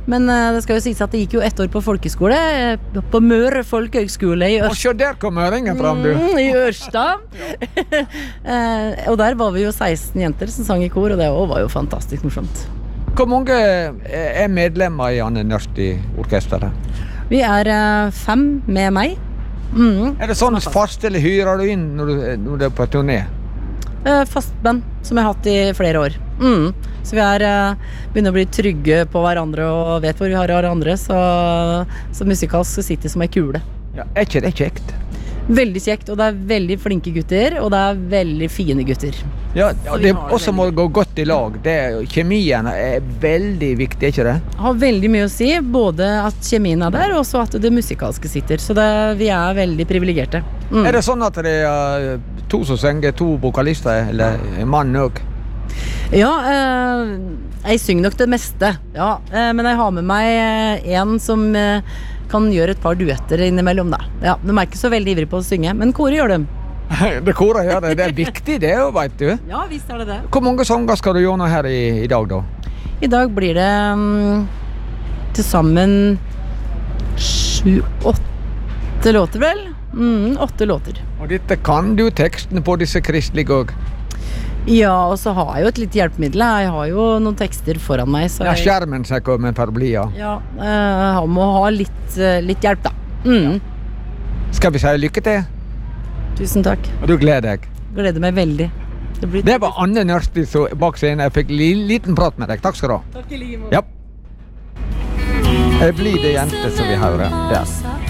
Men det skal jo sies at det gikk jo 1 år på folkeskole, på Møre Folkehøgskole i Og så der kom øringen fram, du. I Ørsta. Og der var vi jo 16 jenter som sang i kor, og det var jo fantastisk morsomt. Hvor mange medlemmer i Anne Nørsti-orkesteret? Vi 5 med meg. Det sånn fast, eller hyrer du inn når du på turné? Fast band, som jeg har hatt i flere år. Så vi begynner å bli trygge på hverandre og vet hvor vi har hverandre, så musikalsk så sitter som en kule. Ja, ikke det kjekt? Veldig kjekt, og det veldig flinke gutter, og det veldig fine gutter. Ja, det også må gå godt i lag. Kjemien veldig viktig, ikke det? Har veldig mye å si, både at kjemien der, og også at det musikalske sitter. Så vi veldig privilegerte. Det sånn at det 2 som synger, 2 vokalister, eller mann også? Ja, jeg synger nok det meste, ja. Men jeg har med meg en som kan gjøre et par duetter innimellom, da. Ja, de ikke så veldig ivrige på å synge, men koret gjør dem. Det koret gjør det, det viktig det jo, vet du. Ja, visst det det. Hvor mange sanger skal du gjøre her i dag, da? I dag blir det til sammen 7-8 låter, vel? 8 låter. Og dette kan du tekstene på disse kristelige også? Ja, og så har jeg jo et litt hjelpemiddel. Jeg har jo noen tekster foran meg. Så skjermen som kommer for å bli, ja. Ja, jeg må ha litt hjelp, da. Skal vi si lykke til? Tusen takk. Og du gleder deg? Gleder meg veldig. Det var Anne Nørsti bak scenen. Jeg fikk liten prat med deg. Takk skal du ha. Takk i like måte. Ja. Jeg blir det jente som vi hører der.